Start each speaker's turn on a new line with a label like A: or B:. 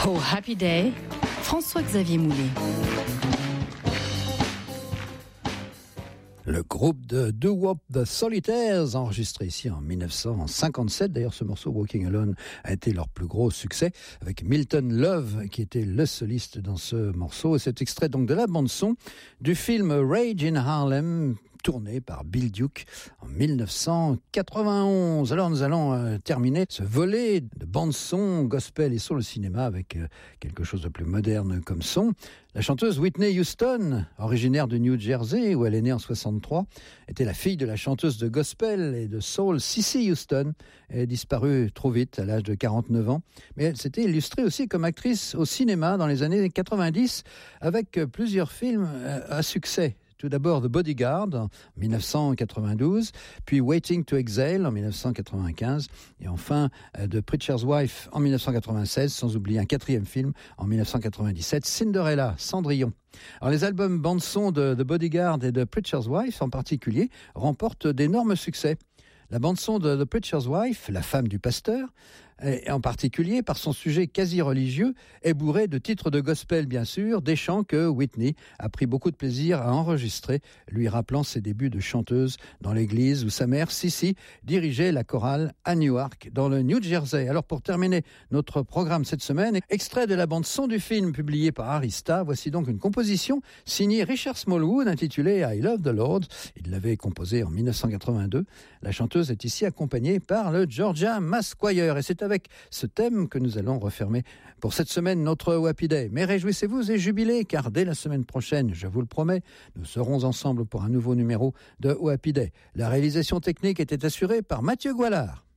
A: Oh Happy Day, François-Xavier Moulet.
B: Le groupe de doo-wop The Solitaires, enregistré ici en 1957. D'ailleurs, ce morceau Walking Alone a été leur plus gros succès, avec Milton Love qui était le soliste dans ce morceau. Et cet extrait donc de la bande-son du film Rage in Harlem, tourné par Bill Duke en 1991. Alors nous allons terminer ce volet de bande-son, gospel et soul au cinéma avec quelque chose de plus moderne comme son. La chanteuse Whitney Houston, originaire de New Jersey où elle est née en 63, était la fille de la chanteuse de gospel et de soul Cissy Houston. Elle est disparue trop vite à l'âge de 49 ans, mais elle s'était illustrée aussi comme actrice au cinéma dans les années 90 avec plusieurs films à succès. Tout d'abord The Bodyguard en 1992, puis Waiting to Exhale en 1995, et enfin The Preacher's Wife en 1996, sans oublier un quatrième film en 1997, Cinderella, Cendrillon. Alors les albums bande-son de The Bodyguard et de Preacher's Wife en particulier remportent d'énormes succès. La bande-son de The Preacher's Wife, la femme du pasteur, et en particulier par son sujet quasi religieux, est bourrée de titres de gospel bien sûr, des chants que Whitney a pris beaucoup de plaisir à enregistrer, lui rappelant ses débuts de chanteuse dans l'église où sa mère, Cissy, dirigeait la chorale à Newark, dans le New Jersey. Alors pour terminer notre programme cette semaine, extrait de la bande-son du film publié par Arista, voici donc une composition signée Richard Smallwood intitulée I Love the Lord. Il l'avait composée en 1982. La chanteuse est ici accompagnée par le Georgia Mass Choir et c'est avec ce thème que nous allons refermer pour cette semaine notre Happy Day. Mais réjouissez-vous et jubilez car dès la semaine prochaine, je vous le promets, nous serons ensemble pour un nouveau numéro de Happy Day. La réalisation technique était assurée par Mathieu Goualard.